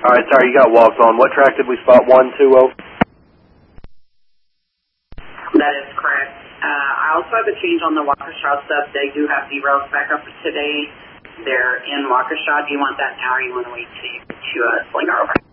All right, sorry, you got walked on. What track did we spot 120? That is correct. I also have a change on the Waukesha stuff. They do have derails back up today. They're in Waukesha. Do you want that now or you want to wait to Slinger over?